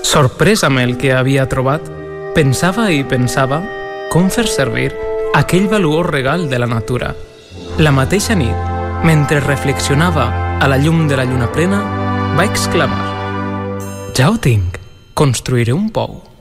Sorprès amb el que havia trobat, pensava i pensava com fer servir aquell valuós regal de la natura. La mateixa nit, mentre reflexionava a la llum de la lluna plena, va exclamar: «Ja ho tinc, construiré un pou».